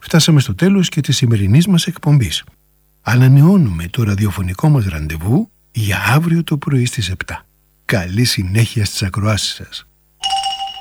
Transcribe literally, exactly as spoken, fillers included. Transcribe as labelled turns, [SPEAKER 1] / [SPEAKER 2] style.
[SPEAKER 1] φτάσαμε στο τέλος και της σημερινής μας εκπομπής. Ανανεώνουμε το ραδιοφωνικό μας ραντεβού για αύριο το πρωί στις επτά. Καλή συνέχεια στις ακροάσεις σας.